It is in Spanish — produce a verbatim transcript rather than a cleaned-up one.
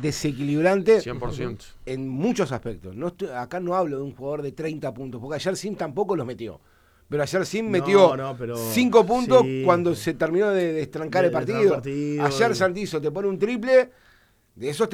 desequilibrante cien por ciento. en muchos aspectos. No estoy, acá no hablo de un jugador de treinta puntos, porque ayer Sim tampoco los metió. Pero ayer Sim metió no, pero, cinco puntos sí, cuando se terminó de destrancar de, el partido. de partido Ayer y... Santizo te pone un triple, de esos